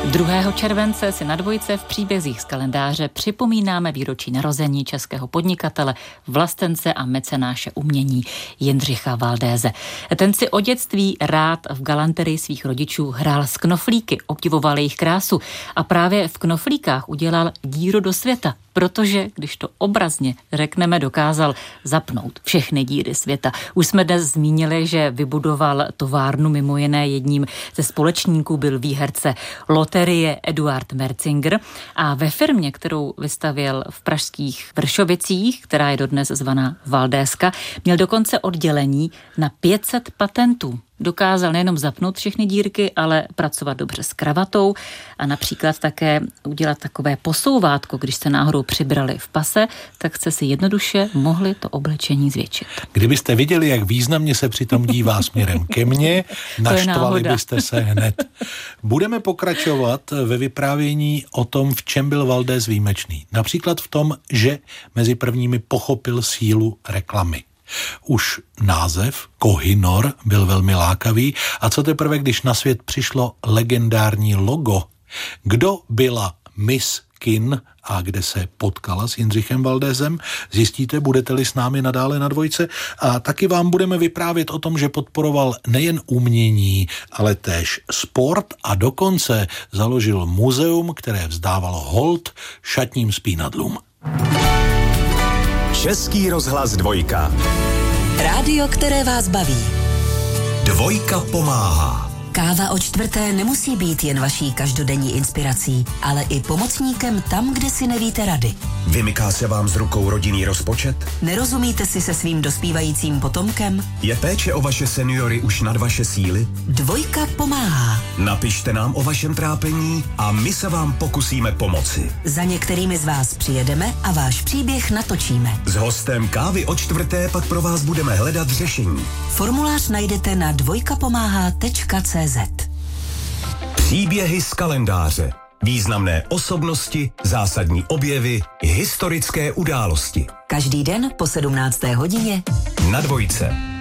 2. července si na Dvojce v příbězích z kalendáře připomínáme výročí narození českého podnikatele, vlastence a mecenáše umění Jindřicha Valdése. Ten si od dětství rád v galanterii svých rodičů hrál s knoflíky, obdivoval jejich krásu a právě v knoflíkách udělal díru do světa, protože, když to obrazně řekneme, dokázal zapnout všechny díry světa. Už jsme dnes zmínili, že vybudoval továrnu, mimo jiné jedním ze společníků byl výherce loterie Eduard Mercinger a ve firmě, kterou vystavěl v pražských Vršovicích, která je dodnes zvaná Valdéska, měl dokonce oddělení na 500 patentů. Dokázal nejenom zapnout všechny dírky, ale pracovat dobře s kravatou a například také udělat takové posouvátko, když se náhodou přibrali v pase, tak jste si jednoduše mohli to oblečení zvětšit. Kdybyste viděli, jak významně se přitom dívá směrem ke mně, naštvali byste se hned. Budeme pokračovat ve vyprávění o tom, v čem byl Valdés výjimečný. Například v tom, že mezi prvními pochopil sílu reklamy. Už název Kohinoor byl velmi lákavý a co teprve, když na svět přišlo legendární logo. Kdo byla Miss Kin a kde se potkala s Jindřichem Valdésem, zjistíte, budete-li s námi nadále na Dvojce, a taky vám budeme vyprávět o tom, že podporoval nejen umění, ale též sport a dokonce založil muzeum, které vzdávalo hold šatním zpínadlům. Český rozhlas Dvojka. Rádio, které vás baví. Dvojka pomáhá. Káva o čtvrté nemusí být jen vaší každodenní inspirací, ale i pomocníkem tam, kde si nevíte rady. Vymyká se vám z rukou rodinný rozpočet? Nerozumíte si se svým dospívajícím potomkem? Je péče o vaše seniory už nad vaše síly? Dvojka pomáhá. Napište nám o vašem trápení a my se vám pokusíme pomoci. Za některými z vás přijedeme a váš příběh natočíme. S hostem Kávy o čtvrté pak pro vás budeme hledat řešení. Formulář najdete na dvojkapomáhá.cz. Příběhy z kalendáře. Významné osobnosti, zásadní objevy, historické události. Každý den po 17. hodině na Dvojce.